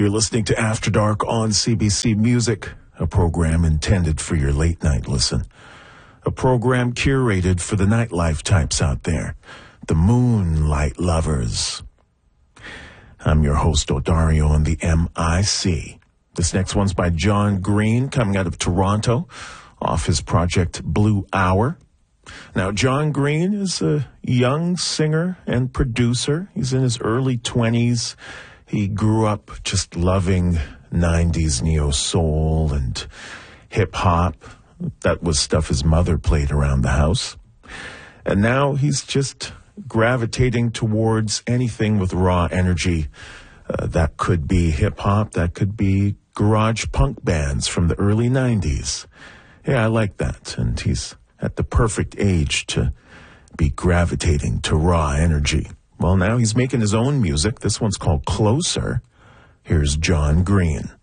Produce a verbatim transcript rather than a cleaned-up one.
You're listening to After Dark on C B C Music, a program intended for your late-night listen. A program curated for the nightlife types out there, the moonlight lovers. I'm your host, Odario, on the M I C. This next one's by John Green, coming out of Toronto, off his project Blue Hour. Now, John Green is a young singer and producer. He's in his early twenties. He grew up just loving nineties neo-soul and hip-hop. That was stuff his mother played around the house. And now he's just gravitating towards anything with raw energy. Uh, that could be hip-hop, that could be garage punk bands from the early nineties. Yeah, I like that. And he's at the perfect age to be gravitating to raw energy. Well, now he's making his own music. This one's called Closer. Here's John Green.